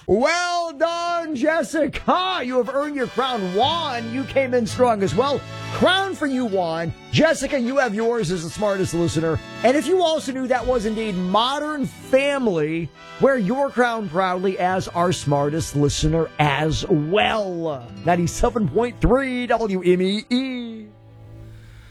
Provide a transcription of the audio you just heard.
Well done, Jessica. You have earned your crown. Juan, you came in strong as well. Crown for you, Juan. Jessica, you have yours as the smartest listener. And if you also knew that was indeed Modern Family, wear your crown proudly as our smartest listener as well. 97.3 WMEE.